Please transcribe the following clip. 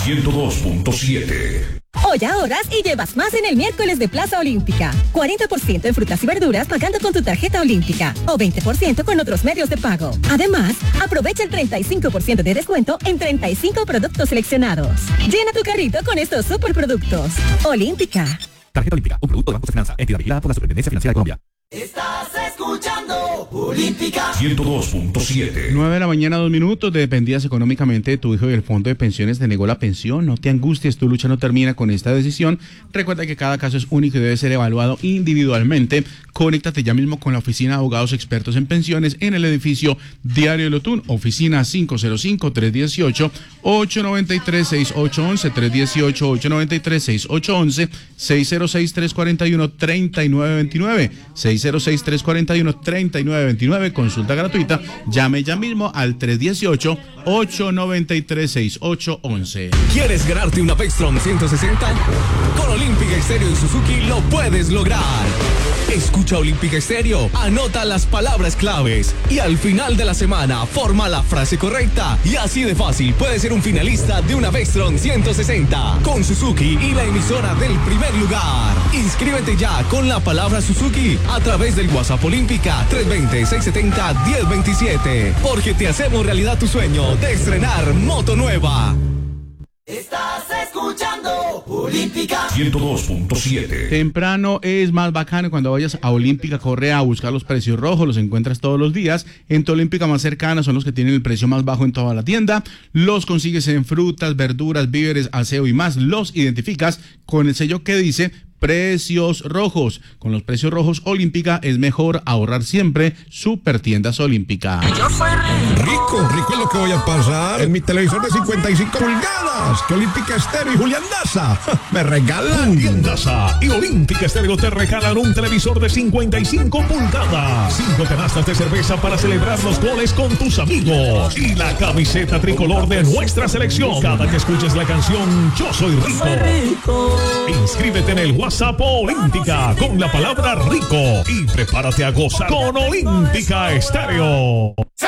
102.7. Hoy ahorras y llevas más en el miércoles de Plaza Olímpica. 40% en frutas y verduras pagando con tu tarjeta Olímpica o 20% con otros medios de pago. Además, aprovecha el 35% de descuento en 35 productos seleccionados. Llena tu carrito con estos superproductos. Olímpica. Tarjeta Olímpica, un producto de Banco de Finanza, entidad vigilada por la Superintendencia Financiera de Colombia. Estás escuchando Olímpica 102.7. 9:02 a.m. Dependías económicamente de tu hijo y el fondo de pensiones te negó la pensión. No te angusties, tu lucha no termina con esta decisión. Recuerda que cada caso es único y debe ser evaluado individualmente. Conéctate ya mismo con la oficina de abogados expertos en pensiones en el edificio Diario del Otún, oficina 505-318-893-6811, 318-893-6811, 606-341-3929, 606-341-3929. Consulta gratuita. Llame ya mismo al 318-893-6811. ¿Quieres ganarte una Vextron 160? Con Olímpica Estéreo y Suzuki lo puedes lograr. Escucha Olímpica Estéreo, anota las palabras claves y al final de la semana forma la frase correcta y así de fácil puedes ser un finalista de una Vextron 160 con Suzuki y la emisora del primer lugar. Inscríbete ya con la palabra Suzuki a través del WhatsApp Olímpica 320-670-1027 porque te hacemos realidad tu sueño de estrenar moto nueva. Estás escuchando Olímpica 102.7. Temprano es más bacano cuando vayas a Olímpica. Corre a buscar los precios rojos, los encuentras todos los días. En tu Olímpica más cercana son los que tienen el precio más bajo en toda la tienda. Los consigues en frutas, verduras, víveres, aseo y más. Los identificas con el sello que dice Precios Rojos. Con los precios rojos Olímpica es mejor ahorrar siempre. Super Tiendas Olímpica. Yo soy rico es lo que voy a pasar en mi televisor de 55 pulgadas que Olímpica Estéreo y Julián Daza me regalan. Julián Daza y Olímpica Estéreo te regalan un televisor de 55 pulgadas, 5 canastas de cerveza para celebrar los goles con tus amigos y la camiseta tricolor de nuestra selección. Cada que escuches la canción Yo Soy Rico, inscríbete en el WhatsApp Olímpica con la palabra rico y prepárate a gozar con Olímpica Estéreo.